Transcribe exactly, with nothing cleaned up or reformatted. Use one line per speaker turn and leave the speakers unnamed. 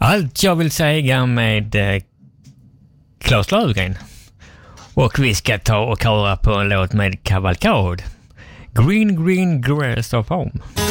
Allt jag vill säga med eh, Claes Löfgren. Och vi ska ta och köra på en låt med Kavalkad. Green Green Grass of Home.